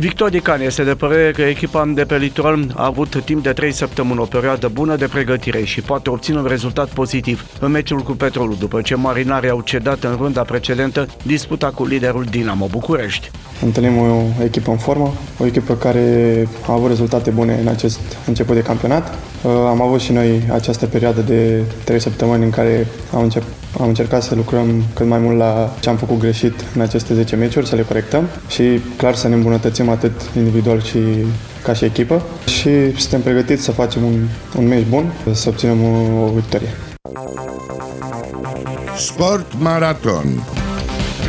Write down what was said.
Victor Dican este de părere că echipa de pe litoral a avut timp de 3 săptămâni o perioadă bună de pregătire și poate obține un rezultat pozitiv în meciul cu Petrolul, după ce marinarii au cedat în runda precedentă disputa cu liderul Dinamo București. Întâlnim o echipă în formă, o echipă care a avut rezultate bune în acest început de campionat. Am avut și noi această perioadă de 3 săptămâni în care am încercat să lucrăm cât mai mult la ce am făcut greșit în aceste 10 meciuri, să le corectăm și clar să ne îmbunătățim atât individual și ca și echipă și suntem pregătiți să facem un meci bun, să obținem o victorie. Sport Marathon.